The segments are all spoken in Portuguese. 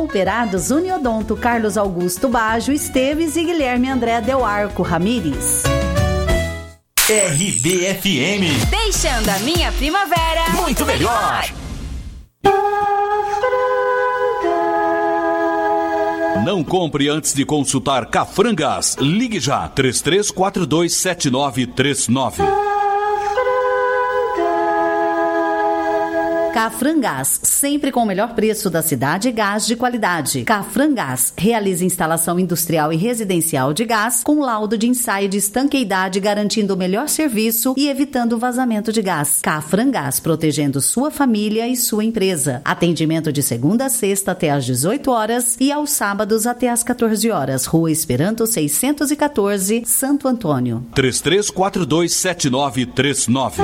Cooperados Uniodonto Carlos Augusto Baggio Esteves e Guilherme André Del Arco Ramires. RBFM. Deixando a minha primavera muito melhor. Não compre antes de consultar Cafrangas. Ligue já, 33427939. Cafrangás, sempre com o melhor preço da cidade e gás de qualidade. Cafrangás realiza instalação industrial e residencial de gás com laudo de ensaio de estanqueidade, garantindo o melhor serviço e evitando o vazamento de gás. Cafrangás, protegendo sua família e sua empresa. Atendimento de segunda a sexta até às 18 horas e aos sábados até às 14 horas. Rua Esperanto 614, Santo Antônio. 33427939.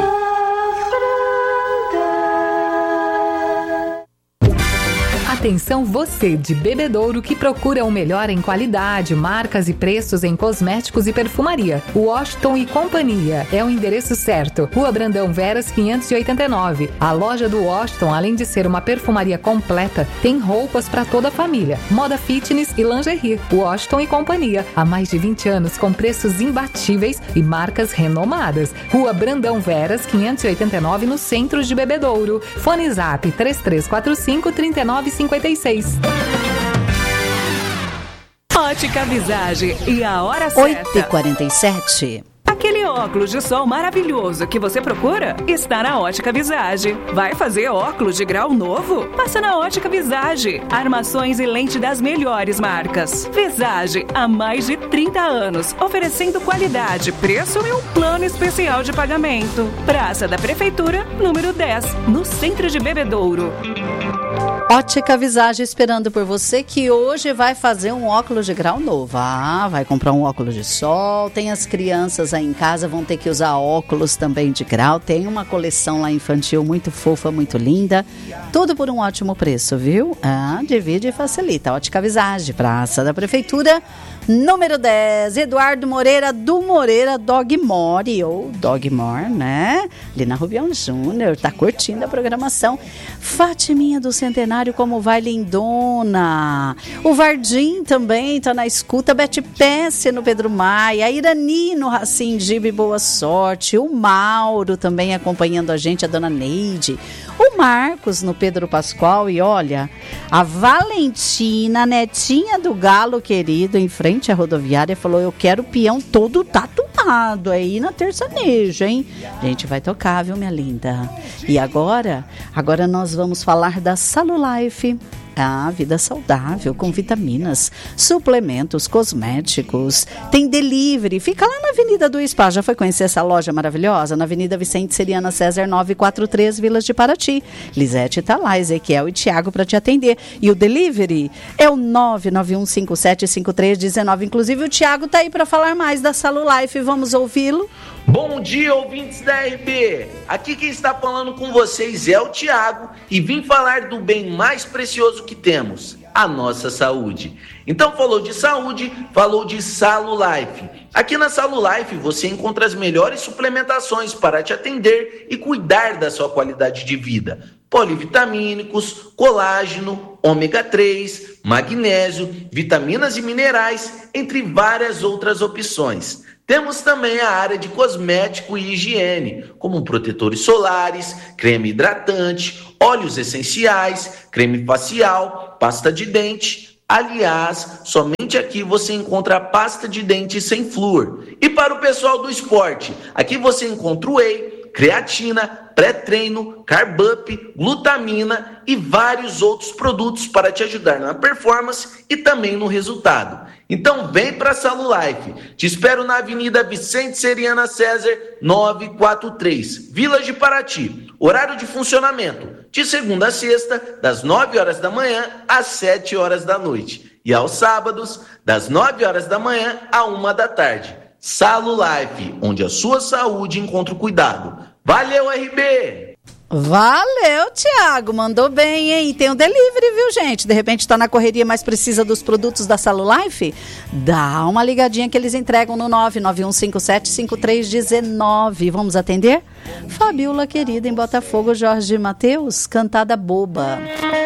Atenção você de Bebedouro que procura o melhor em qualidade, marcas e preços em cosméticos e perfumaria. Washington e Companhia é o endereço certo. Rua Brandão Veras 589. A loja do Washington, além de ser uma perfumaria completa, tem roupas para toda a família, moda fitness e lingerie. Washington e Companhia, há mais de 20 anos com preços imbatíveis e marcas renomadas. Rua Brandão Veras 589 no centro de Bebedouro. Fone Zap 3345-3956. Ótica Visage e a hora certa. 8h47. Aquele óculos de sol maravilhoso que você procura está na Ótica Visage. Vai fazer óculos de grau novo? Passa na Ótica Visage. Armações e lente das melhores marcas. Visage, há mais de 30 anos, oferecendo qualidade, preço e um plano especial de pagamento. Praça da Prefeitura, número 10, no centro de Bebedouro. Ótica Visage esperando por você que hoje vai fazer um óculos de grau novo. Vai comprar um óculos de sol. Tem as crianças aí em casa, vão ter que usar óculos também de grau. Tem uma coleção lá infantil muito fofa, muito linda. Tudo por um ótimo preço, viu? Divide e facilita. Ótica Visage, Praça da Prefeitura, número 10. Eduardo Moreira, do Moreira Dogmore, ou Dogmore, né? Ali na Rubião Júnior, tá curtindo a programação. Fatiminha do Centenário, como vai, lindona? O Vardim também tá na escuta. Bete Pesce no Pedro Maia. A Irani no Racim Gibe, boa sorte. O Mauro também acompanhando a gente, a dona Neide. O Marcos no Pedro Pascoal. E olha, a Valentina, netinha do Galo querido, em frente à rodoviária, falou: eu quero o peão todo tatuado aí na Terçanejo, hein? A gente vai tocar, viu, minha linda? E agora nós vamos falar da Salulife. A vida saudável com vitaminas, suplementos, cosméticos. Tem delivery. Fica lá na Avenida do Spa. Já foi conhecer essa loja maravilhosa? Na Avenida Vicente Seriana César 943, Vilas de Paraty. Lisete tá lá, Ezequiel e Tiago para te atender. E o delivery é o 991575319. Inclusive o Tiago tá aí para falar mais da Salulife. Vamos ouvi-lo? Bom dia, ouvintes da RB. Aqui quem está falando com vocês é o Tiago e vim falar do bem mais precioso que temos, a nossa saúde. Então falou de saúde, falou de Salulife. Aqui na Salulife você encontra as melhores suplementações para te atender e cuidar da sua qualidade de vida. Polivitamínicos, colágeno, ômega 3, magnésio, vitaminas e minerais, entre várias outras opções. Temos também a área de cosmético e higiene, como protetores solares, creme hidratante, óleos essenciais, creme facial, pasta de dente. Aliás, somente aqui você encontra a pasta de dente sem flúor. E para o pessoal do esporte, aqui você encontra o whey, creatina, pré-treino, carb-up, glutamina e vários outros produtos para te ajudar na performance e também no resultado. Então vem para a Salulife. Te espero na Avenida Vicente Seriana César 943, Vilas de Paraty. Horário de funcionamento de segunda a sexta, das 9 horas da manhã às 7 horas da noite. E aos sábados, das 9 horas da manhã à 1 da tarde. Salulife, onde a sua saúde encontra o cuidado. Valeu, RB! Valeu, Tiago, mandou bem, hein? E tem um delivery, viu, gente? De repente está na correria, mas precisa dos produtos da Salulife? Dá uma ligadinha que eles entregam no 991575319. Vamos atender? Fabiola querida em Botafogo, Jorge Mateus, Cantada Boba.